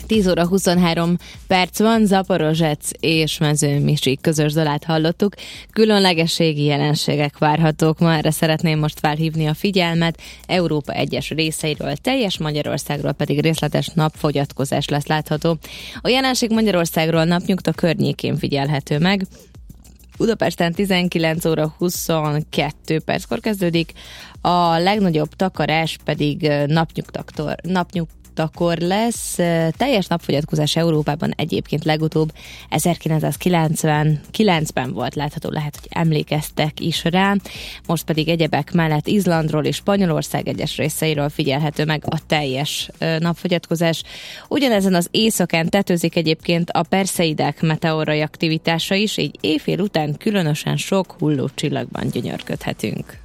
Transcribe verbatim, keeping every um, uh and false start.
tíz óra huszonhárom perc van, Zaporozsec és Mezőmisig közös dalát hallottuk. Különlegességi jelenségek várhatók ma, erre szeretném most felhívni a figyelmet. Európa egyes részeiről, teljes Magyarországról pedig részletes napfogyatkozás lesz látható. A jelenség Magyarországról napnyugta környékén figyelhető meg. Budapesten tizenkilenc óra huszonkettő perckor kezdődik, a legnagyobb takarás pedig napnyugtaktól, napnyugtakor lesz. Teljes napfogyatkozás Európában egyébként legutóbb ezerkilencszázkilencvenkilencben volt látható, lehet, hogy emlékeztek is rá. Most pedig egyebek mellett Izlandról és Spanyolország egyes részeiről figyelhető meg a teljes napfogyatkozás. Ugyanezen az éjszakán tetőzik egyébként a Perseidek meteorai aktivitása is, így éjfél után különösen sok hullócsillagban gyönyörködhetünk.